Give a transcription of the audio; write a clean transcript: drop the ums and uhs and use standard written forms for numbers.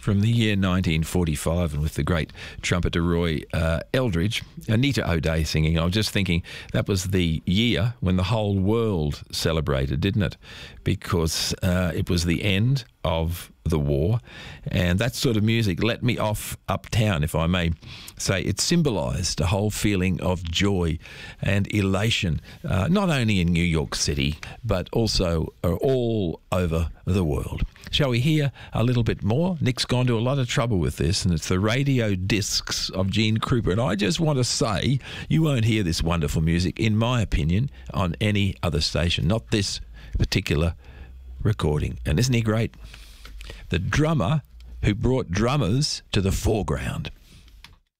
from the year 1945, and with the great trumpeter Roy Eldridge, Anita O'Day singing. I was just thinking that was the year when the whole world celebrated, didn't it? Because it was the end of the war, and that sort of music let me off uptown, if I may say. It symbolised a whole feeling of joy and elation, not only in New York City, but also all over the world. Shall we hear a little bit more? Nick's gone to a lot of trouble with this, and it's the radio discs of Gene Krupa. And I just want to say, you won't hear this wonderful music, in my opinion, on any other station, not this particular recording. And isn't he great? The drummer who brought drummers to the foreground.